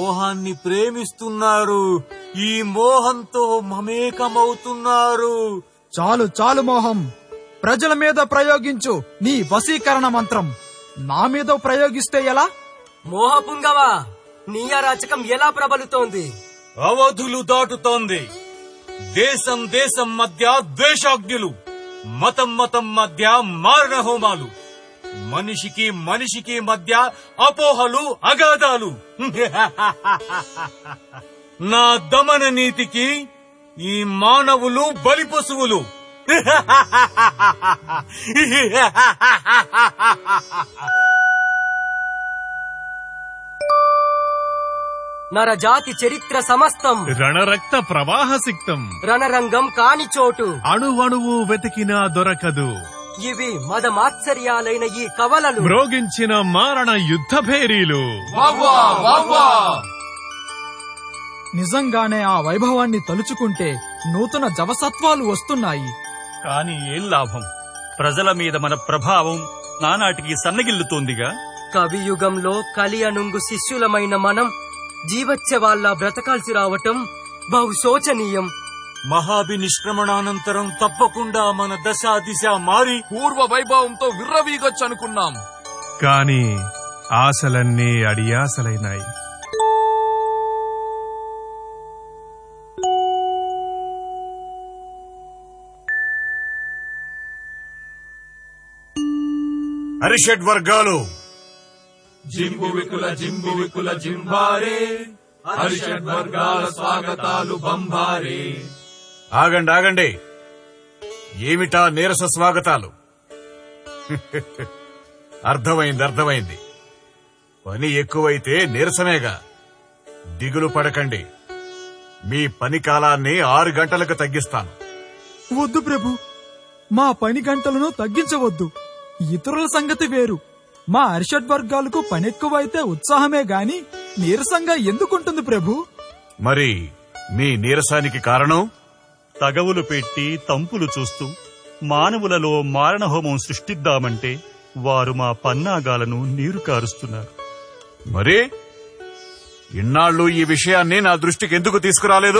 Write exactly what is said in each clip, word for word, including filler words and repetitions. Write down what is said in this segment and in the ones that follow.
మోహాన్ని ప్రేమిస్తున్నారు. ఈ మోహంతో మమేకమవుతున్నారు. చాలు చాలు మోహం. ప్రజల మీద ప్రయోగించు నీ వశీకరణ మంత్రం. నా మీద ప్రయోగిస్తే ఎలా? మోహపుంగవా, నీ అరాచకం ఎలా ప్రబలుతోంది? అవధులు దాటుతోంది. దేశం దేశం మధ్య ద్వేషాగ్నులు, మతం మతం మధ్య మారణ హోమాలు, మనిషికి మనిషికి మధ్య అపోహలు అగాధాలు. నా దమన నీతికి ఈ మానవులు బలి పశువులు. నరజాతి చరిత్ర సమస్తం రణరక్త ప్రవాహసిక్తం. రణరంగం కాని చోటు అణువణువు వెతికినా దొరకదు. ఇవి మదమాత్సర్యాలైన ఈ కవలలు మ్రోగించిన మారణ యుద్ధ భేరీలు. నిజంగానే ఆ వైభవాన్ని తలుచుకుంటే నూతన జవసత్వాలు వస్తున్నాయి. కాని ఏం లాభం? ప్రజల మీద మన ప్రభావం నానాటికి సన్నగిల్లుతోందిగా. కవియుగంలో కలి అనుంగు శిష్యులమైన మనం జీవత్యవాల్లా బ్రతకాల్సి రావటం బహు శోచనీయం. మహాభినిష్క్రమణానంతరం తప్పకుండా మన దశ దిశ మారి పూర్వ వైభవంతో విర్రవీగొచ్చనుకున్నాం. కాని ఆశలన్నీ అడియాసలైనాయి. అరిషడ్ వర్గాలు జింబు వికుల జింబు వికుల జింబారే, అరిషడ్ వర్గాల స్వాగతాలు బంబారే. ఆగండి ఆగండి, ఏమిటా నీరస స్వాగతాలు? అర్థమైంది అర్థమైంది. పని ఎక్కువైతే నీరసమేగా. దిగులు పడకండి, మీ పని కాలాన్ని ఆరు గంటలకు తగ్గిస్తాను. వద్దు ప్రభు, మా పని గంటలను తగ్గించవద్దు. ఇతరుల సంగతి వేరు. మా అరిషడ్ వర్గాలకు పనెక్కువైతే ఉత్సాహమే గాని నీరసంగా ఎందుకుంటుంది ప్రభు? మరి మీ నీరసానికి కారణం? తగవులు పెట్టి తంపులు చూస్తూ మానవులలో మారణహోమం సృష్టిద్దామంటే వారు మా పన్నాగాలను నీరు కారుస్తున్నారు. మరి ఇన్నాళ్లు ఈ విషయాన్ని నా దృష్టికి ఎందుకు తీసుకురాలేదు?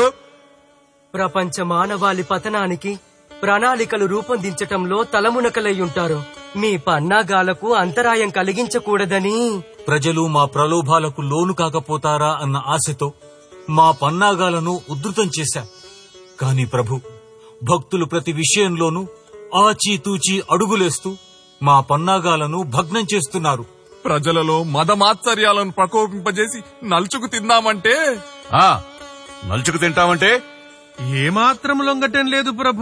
ప్రపంచ మానవాళి పతనానికి ప్రణాళికలు రూపొందించటంలో తలమునకలయ్యుంటారు. మీ పన్నాగాలకు అంతరాయం కలిగించకూడదని. ప్రజలు మా ప్రలోభాలకు లోను కాకపోతారా అన్న ఆశతో మా పన్నాగాలను ఉధృతం చేశాం. కాని ప్రభు, భక్తులు ప్రతి విషయంలోనూ ఆచీతూచీ అడుగులేస్తూ మా పన్నాగాలను భగ్నం చేస్తున్నారు. ప్రజలలో మదమాత్సర్యాలను ప్రకోపింపజేసి నలుచుకు తిన్నామంటే ఆ నలుచుకు తింటామంటే ఏమాత్రం లొంగటం లేదు ప్రభు.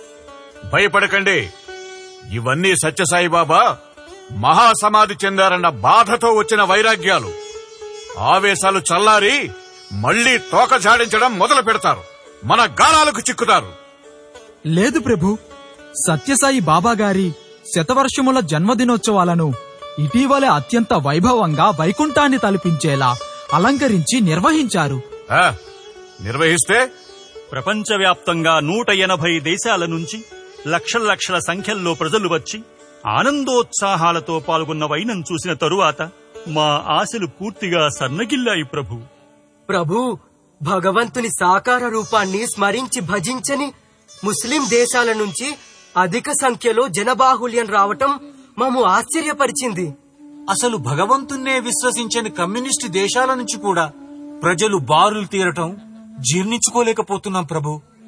భయపడకండి, ఇవన్నీ సత్యసాయిబాబా మహాసమాధి చెందారన్న బాధతో వచ్చిన వైరాగ్యాలు. ఆవేశాలు చల్లారి మళ్లీ తోక జాడించడం మొదలు పెడతారు, మన గాలాలకు చిక్కుతారు. లేదు ప్రభు, సత్యసాయి బాబా గారి శతవర్షముల జన్మదినోత్సవాలను ఇటీవలే అత్యంత వైభవంగా వైకుంఠాన్ని తలపించేలా అలంకరించి నిర్వహించారు. నిర్వహిస్తే ప్రపంచవ్యాప్తంగా నూట ఎనభై దేశాల నుంచి లక్షల లక్షల సంఖ్యల్లో ప్రజలు వచ్చి ఆనందోత్సాహాలతో పాల్గొన్న వైనం చూసిన తరువాత మా ఆశలు పూర్తిగా సన్నగిల్లాయి ప్రభు. ప్రభు, భగవంతుని సాకార రూపాన్ని స్మరించి భజించని ముస్లిం దేశాల నుంచి అధిక సంఖ్యలో జనబాహుల్యం రావటం మమ్ము ఆశ్చర్యపరిచింది. అసలు భగవంతున్నే విశ్వసించని కమ్యూనిస్టు దేశాల నుంచి కూడా ప్రజలు బారులు తీరటం జీర్ణించుకోలేకపోతున్నాం ప్రభు.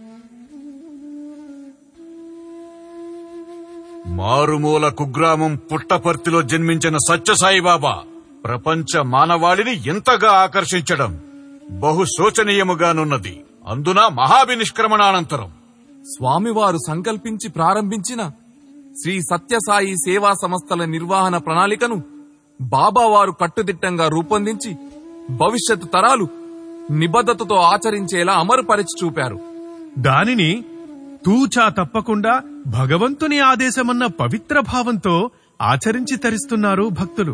మారుమూల కుగ్రామం పుట్టపర్తిలో జన్మించిన సత్యసాయిబాబా ప్రపంచ మానవాళిని ఎంతగా ఆకర్షించడం బహు శోచనీయముగానున్నది. అందున మహాభినిష్క్రమణానంతరం స్వామివారు సంకల్పించి ప్రారంభించిన శ్రీ సత్యసాయి సేవా సంస్థల నిర్వహణ ప్రణాళికను బాబావారు కట్టుదిట్టంగా రూపొందించి భవిష్యత్తు తరాలు నిబద్ధతతో ఆచరించేలా అమరుపరిచి చూపారు. దానిని తూచా తప్పకుండా భగవంతుని ఆదేశమన్న పవిత్ర భావంతో ఆచరించి తరిస్తున్నారు భక్తులు.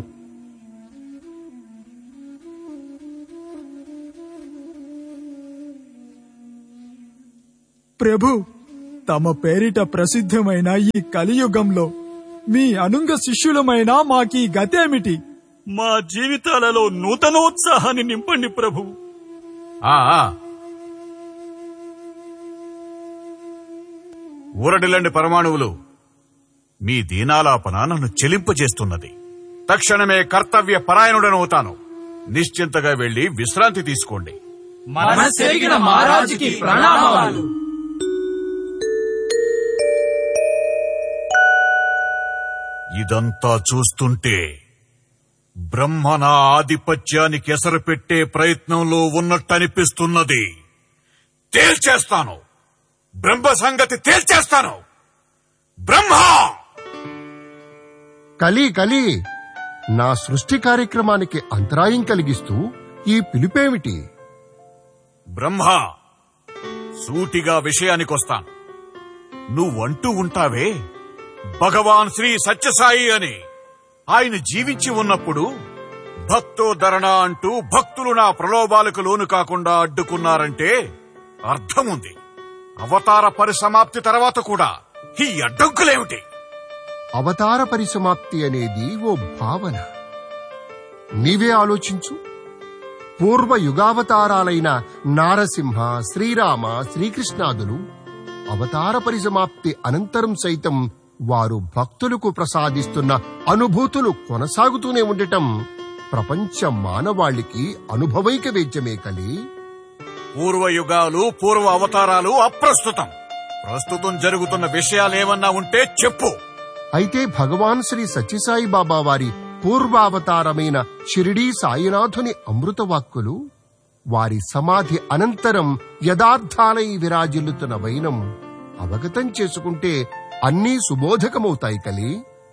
ప్రభు, తమ పేరిట ప్రసిద్ధమైన ఈ కలియుగంలో మీ అనుంగ శిష్యులమైన మాకీ గతేమిటి? మా జీవితాలలో నూతనోత్సాహాన్ని నింపండి ప్రభు. ఆ ఊరడిలండి పరమాణువులు. మీ దీనాలాపన నన్ను చెలింపజేస్తున్నది. తక్షణమే కర్తవ్య పరాయణుడనవుతాను. నిశ్చింతగా వెళ్లి విశ్రాంతి తీసుకోండి. మనసెరిగిన మహారాజుకి ప్రణామాలు. ఇదంతా చూస్తుంటే బ్రహ్మణ ఆధిపత్యానికి ఎసరు పెట్టే ప్రయత్నంలో ఉన్నట్టనిపిస్తున్నది. తేల్చేస్తాను, బ్రహ్మ సంగతి తేల్చేస్తాను. బ్రహ్మ కలి కలి నా సృష్టి కార్యక్రమానికి అంతరాయం కలిగిస్తూ ఈ పిలుపేమిటి? బ్రహ్మ, సూటిగా విషయానికొస్తాను. నువ్వంటూ ఉంటావే భగవాన్ శ్రీ సత్యసాయి అని. ఆయన జీవించి ఉన్నప్పుడు భక్తోద్ధరణ అంటూ భక్తులు నా ప్రలోభాలకు లోను కాకుండా అడ్డుకున్నారంటే అర్థముంది. అవతార పరిసమాప్తి తర్వాత కూడా ఈ అడ్డంకులేమిటి? అవతార పరిసమాప్తి అనేది ఓ భావన. నీవే ఆలోచించు. పూర్వ యుగావతారాలైన నారసింహ, శ్రీరామ, శ్రీకృష్ణాదులు అవతార పరిసమాప్తి అనంతరం సైతం వారు భక్తులకు ప్రసాదిస్తున్న అనుభూతులు కొనసాగుతూనే ఉండటం ప్రపంచ మానవాళికి అనుభవైక వేద్యమే కలి. పూర్వయుగాలు, పూర్వ అవతారాలు అప్రస్తుతం. ప్రస్తుతం జరుగుతున్న విషయాలేమన్నా ఉంటే చెప్పు. అయితే భగవాన్ శ్రీ సత్యసాయి బాబా వారి పూర్వావతారమైన షిరిడీ సాయినాథుని అమృతవాక్కులు వారి సమాధి అనంతరం యథార్థాలై విరాజిల్లుతున్న వైనం అవగతం చేసుకుంటే అన్నీ సుబోధకమవుతాయి కలి.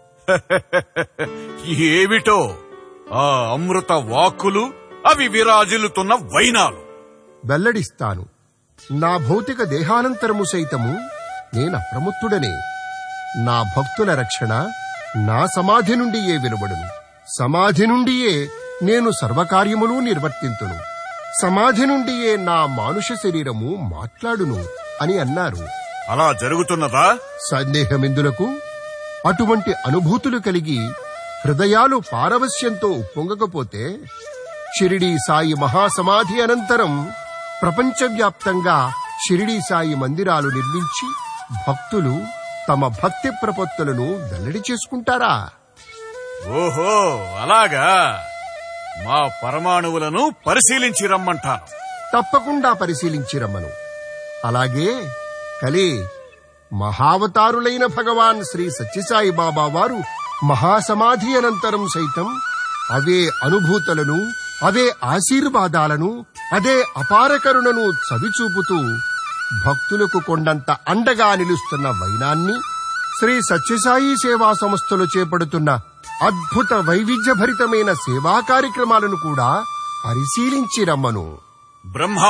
ఏమిటో ఆ అమృత వాక్కులు, అవి విరాజిల్లుతున్న వైనాలు వెల్లడిస్తాను. నా భౌతిక దేహానంతరము సైతము నేనప్రమత్తుడనే. నా భక్తుల రక్షణ నా సమాధి నుండియే వెలువడును. సమాధి నుండియే నేను సర్వకార్యములు నిర్వర్తింతును. సమాధి నుండియే నా మానుష శరీరము మాట్లాడును అని అన్నారు. అలా జరుగుతున్నదా? సందేహమెందులకు? అటువంటి అనుభూతులు కలిగి హృదయాలు పారవస్యంతో ఉప్పొంగకపోతే షిరిడీ సాయి మహాసమాధి అనంతరం ప్రపంచవ్యాప్తంగా షిరిడీ సాయి మందిరాలు నిర్మించి భక్తులు తమ భక్తి ప్రపత్తులను వెల్లడి చేసుకుంటారా? ఓహో, అలాగా. మా పరమాణువులను పరిశీలించి రమ్మంటాను. తప్పకుండా పరిశీలించి రమ్మను. అలాగే కలి, మహావతారులైన భగవాన్ శ్రీ సత్యసాయి బాబా వారు మహాసమాధి అనంతరం సైతం అవే అనుభూతులను, అవే ఆశీర్వాదాలను, అదే అపార కరుణను చవిచూపుతూ భక్తులకు కొండంత అండగా నిలుస్తున్న వైనాన్ని, శ్రీ సత్యసాయి సేవా సంస్థలు చేపడుతున్న అద్భుత వైవిధ్యభరితమైన సేవా కార్యక్రమాలను కూడా పరిశీలించి రమ్మను. బ్రహ్మ,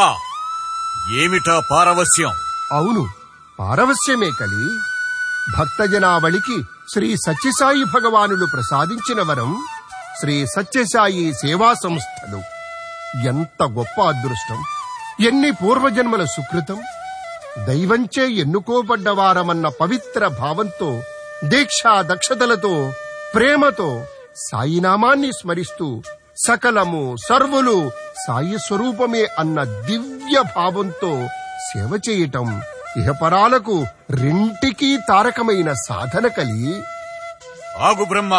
ఏమిటా పారవస్యం? అవును, పారవస్యమే కలి. భక్తజనావళికి శ్రీ సత్యసాయి భగవానులు ప్రసాదించిన వరం శ్రీ సత్యసాయి సేవా సంస్థలు. ఎంత గొప్ప అదృష్టం! ఎన్ని పూర్వజన్మల సుకృతం! దైవంచే ఎన్నుకోబడ్డవారమన్న పవిత్ర భావంతో, దీక్షా దక్షతలతో, ప్రేమతో సాయినామాన్ని స్మరిస్తూ సకలము సర్వులు సాయి స్వరూపమే అన్న దివ్య భావంతో సేవ చేయటం ఇహపరాలకు రెంటికీ తారకమైన సాధన కలి. ఆగు బ్రహ్మ,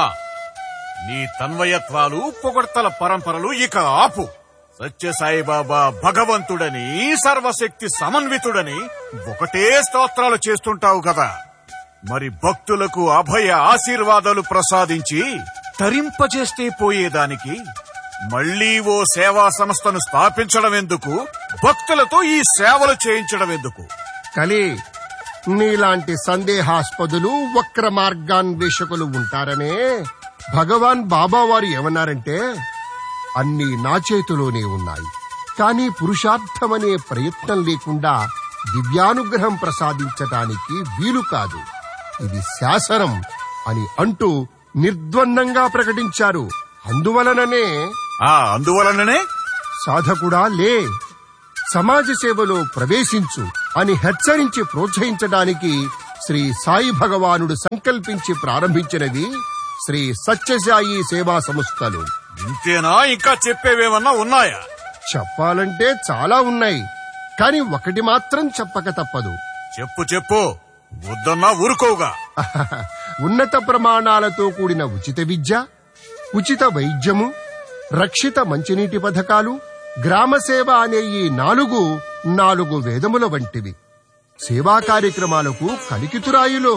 నీ తన్వయత్వాలు, పొగడ్తల పరంపరలు ఇక ఆపు. సత్యసాయిబాబా భగవంతుడని, సర్వశక్తి సమన్వితుడని ఒకటే స్తోత్రాలు చేస్తుంటావు కదా. మరి భక్తులకు అభయ ఆశీర్వాదాలు ప్రసాదించి తరింపజేస్తే పోయేదానికి మళ్లీ ఓ సేవా సంస్థను స్థాపించడం ఎందుకు? భక్తులతో ఈ సేవలు చేయించడం ఎందుకు? కలి, నీలాంటి సందేహాస్పదులు, వక్ర మార్గాన్వేషకులు ఉంటారనే భగవాన్ బాబా వారు ఏమన్నారంటే, అన్నీ నా చేతిలోనే ఉన్నాయి, కానీ పురుషార్థమనే ప్రయత్నం లేకుండా దివ్యానుగ్రహం ప్రసాదించటానికి వీలు కాదు, ఇది శాసనం అని అంటూ నిర్ద్వందంగా ప్రకటించారు. అందువలననే ఆ అందువలననే సాధకుడా లే, సమాజ సేవలో ప్రవేశించు అని హెచ్చరించి ప్రోత్సహించడానికి శ్రీ సాయి భగవానుడు సంకల్పించి ప్రారంభించినది శ్రీ సత్యసాయి సేవా సంస్థలు. ఇంతేనా? ఇంకా చెప్పేవేమన్నా ఉన్నాయా? చెప్పాలంటే చాలా ఉన్నాయి, కాని ఒకటి మాత్రం చెప్పక తప్పదు. చెప్పు చెప్పు, వద్దన్నా ఊరుకోగా. ఉన్నత ప్రమాణాలతో కూడిన ఉచిత విద్య, ఉచిత వైద్యము, రక్షిత మంచినీటి పథకాలు, గ్రామ సేవ అనే ఈ నాలుగు నాలుగు వేదముల వంటివి. సేవా కార్యక్రమాలకు కలికితురాయులో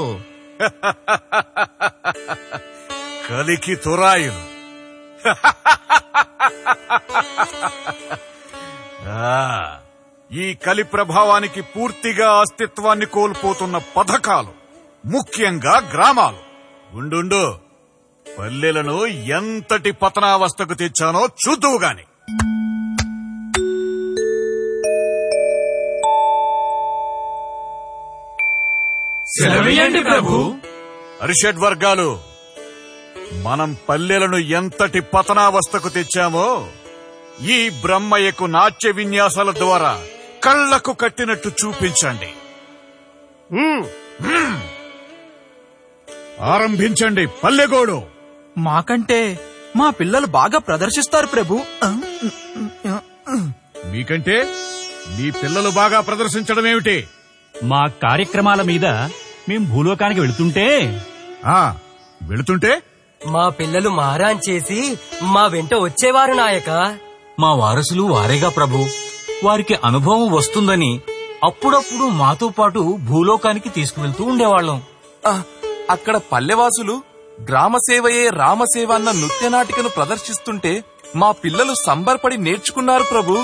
కలికి తురాయులు. ఈ కలి ప్రభావానికి పూర్తిగా అస్తిత్వాన్ని కోల్పోతున్న పథకాలు, ముఖ్యంగా గ్రామాలు. ఉండు, పల్లెలను ఎంతటి పతనావస్థకు తెచ్చానో చూద్దువు గాని. సెలవేయండి ప్రభు. అరిషడ్ వర్గాలు, మనం పల్లెలను ఎంతటి పతనావస్థకు తెచ్చామో ఈ బ్రహ్మయ్యకు నాట్య విన్యాసాల ద్వారా కళ్లకు కట్టినట్టు చూపించండి. ఆరంభించండి పల్లెగోడు. మాకంటే మా పిల్లలు బాగా ప్రదర్శిస్తారు ప్రభు. మీకంటే మీ పిల్లలు బాగా ప్రదర్శించడం ఏమిటి? మా కార్యక్రమాల మీద మేం భూలోకానికి వెళుతుంటే ఆ వెళుతుంటే మా పిల్లలు మారాన్ చేసి మా వెంట వచ్చేవారు నాయక. మా వారసులు వారేగా ప్రభు. వారికి అనుభవం వస్తుందని అప్పుడప్పుడు మాతో పాటు భూలోకానికి తీసుకువెళ్తూ ఉండేవాళ్లం. ఆ, అక్కడ పల్లెవాసులు గ్రామసేవయే రామసేవ అన్న నృత్యనాటికను ప్రదర్శిస్తుంటే మా పిల్లలు సంబరపడి నేర్చుకున్నారు ప్రభు.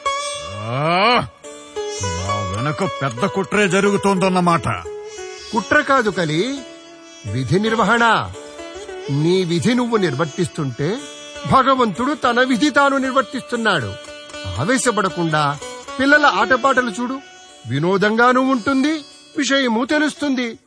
మా వెనక పెద్ద కుట్రే జరుగుతోందన్నమాట. కుట్ర కాదు కలి, విధి నిర్వహణ. నీ విధి నువ్వు నిర్వర్తిస్తుంటే భగవంతుడు తన విధి తాను నిర్వర్తిస్తున్నాడు. ఆవేశపడకుండా పిల్లల ఆటపాటలు చూడు, వినోదంగానూ ఉంటుంది, విషయము తెలుస్తుంది.